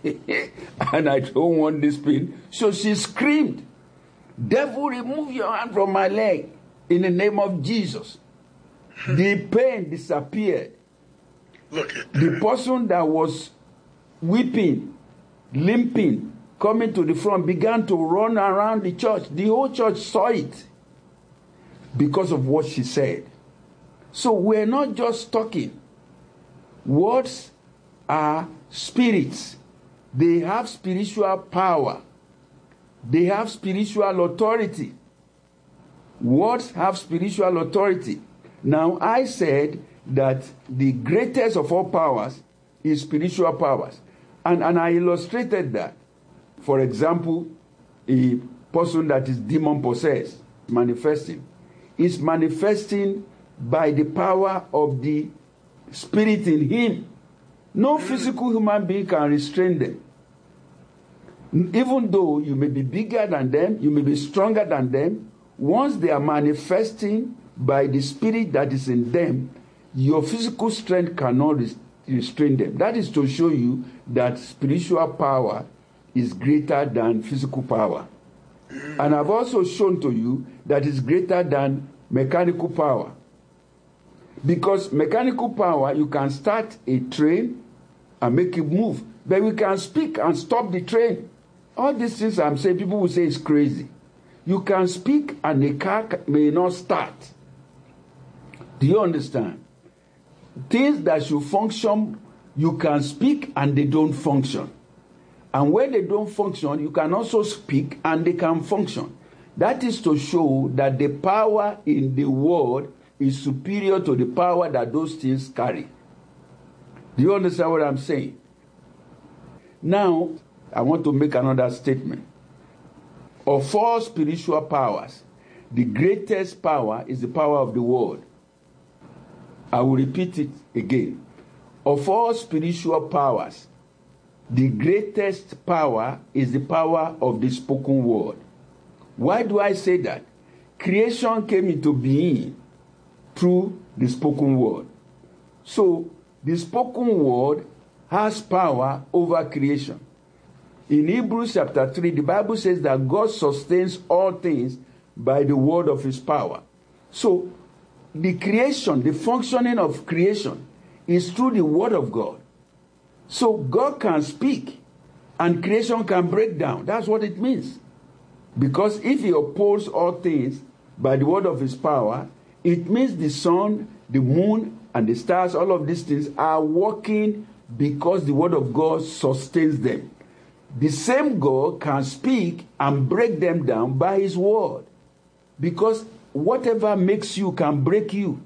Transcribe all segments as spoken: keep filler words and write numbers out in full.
and I don't want this pain. So she screamed, devil, remove your hand from my leg in the name of Jesus. The pain disappeared. Look at The that. person that was weeping, limping, coming to the front began to run around the church. The whole church saw it because of what she said. So we're not just talking. Words are spirits. They have spiritual power. They have spiritual authority. Words have spiritual authority. Now, I said that the greatest of all powers is spiritual powers. And, and I illustrated that. For example, a person that is demon-possessed, manifesting, is manifesting by the power of the spirit in him. No physical human being can restrain them. Even though you may be bigger than them, you may be stronger than them, once they are manifesting by the spirit that is in them, your physical strength cannot restrain them. That is to show you that spiritual power is greater than physical power. And I've also shown to you that it's greater than mechanical power. Because mechanical power, you can start a train and make it move. But we can speak and stop the train. All these things I'm saying, people will say it's crazy. You can speak and the car may not start. Do you understand? Things that should function, you can speak and they don't function. And when they don't function, you can also speak and they can function. That is to show that the power in the world is superior to the power that those things carry. Do you understand what I'm saying? Now, I want to make another statement. Of all spiritual powers, the greatest power is the power of the word. I will repeat it again. Of all spiritual powers, the greatest power is the power of the spoken word. Why do I say that? Creation came into being through the spoken word. So, the spoken word has power over creation. In Hebrews chapter three, the Bible says that God sustains all things by the word of his power. So, the creation, the functioning of creation is through the word of God. So, God can speak and creation can break down. That's what it means. Because if he upholds all things by the word of his power, it means the sun, the moon, and the stars, all of these things are working because the word of God sustains them. The same God can speak and break them down by his word. Because whatever makes you can break you.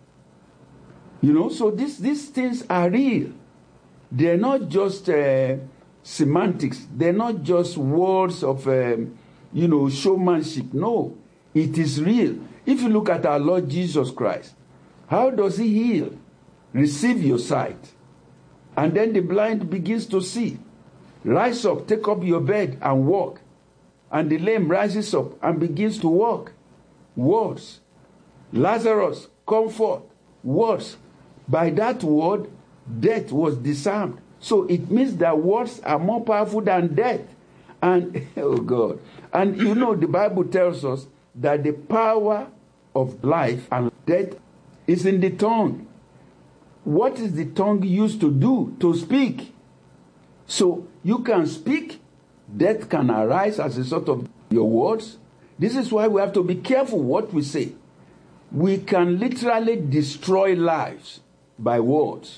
You know, so this, these things are real. They're not just uh, semantics. They're not just words of, um, you know, showmanship. No, it is real. If you look at our Lord Jesus Christ, how does he heal? Receive your sight. And then the blind begins to see. Rise up, take up your bed and walk. And the lame rises up and begins to walk. Words. Lazarus, come forth. Words. By that word, death was disarmed. So it means that words are more powerful than death. And, oh God. And you know, the Bible tells us that the power of life and death is in the tongue. What is the tongue used to do? To speak. So you can speak, death can arise as a result of your words. This is why we have to be careful what we say. We can literally destroy lives by words.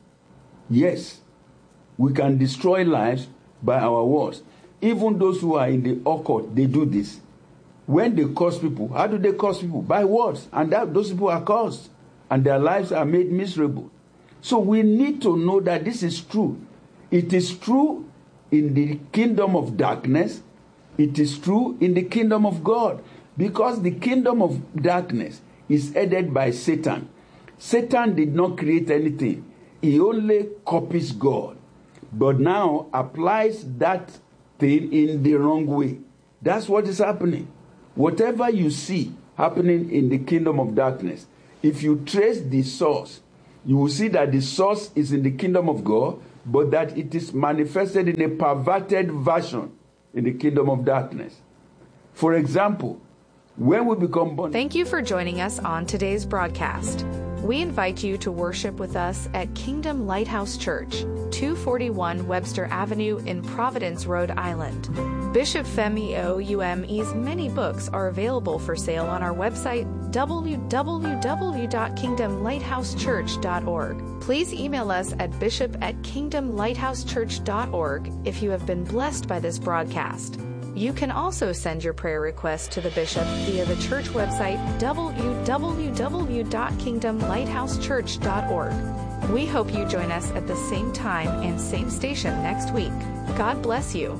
Yes, we can destroy lives by our words. Even those who are in the occult, they do this. When they curse people, how do they curse people? By words. And that, those people are cursed. And their lives are made miserable. So we need to know that this is true. It is true in the kingdom of darkness. It is true in the kingdom of God. Because the kingdom of darkness is headed by Satan. Satan did not create anything. He only copies God. But now applies that thing in the wrong way. That's what is happening. Whatever you see happening in the kingdom of darkness, if you trace the source, you will see that the source is in the kingdom of God, but that it is manifested in a perverted version in the kingdom of darkness. For example, when we become born... Thank you for joining us on today's broadcast. We invite you to worship with us at Kingdom Lighthouse Church, two forty-one Webster Avenue in Providence, Rhode Island. Bishop Femi Oume's many books are available for sale on our website, w w w dot kingdom lighthouse church dot org. Please email us at bishop at kingdom lighthouse church dot org if you have been blessed by this broadcast. You can also send your prayer requests to the bishop via the church website, w w w dot kingdom lighthouse church dot org. We hope you join us at the same time and same station next week. God bless you.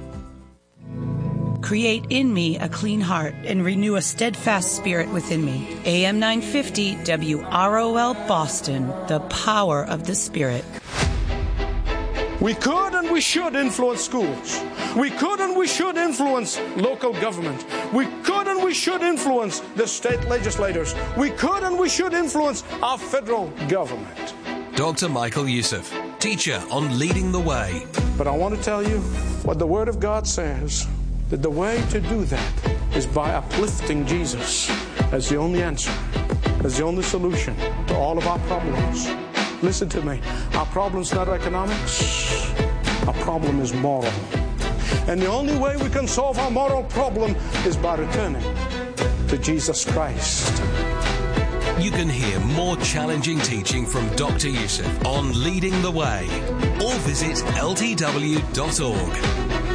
Create in me a clean heart and renew a steadfast spirit within me. A M nine fifty W R O L Boston, the power of the Spirit. We could and we should influence schools. We could and we should influence local government. We could and we should influence the state legislators. We could and we should influence our federal government. Doctor Michael Youssef, teacher on Leading the Way. But I want to tell you what the Word of God says, that the way to do that is by uplifting Jesus as the only answer, as the only solution to all of our problems. Listen to me. Our problem's not economics. Our problem is moral. And the only way we can solve our moral problem is by returning to Jesus Christ. You can hear more challenging teaching from Doctor Youssef on Leading the Way, or visit L T W dot org.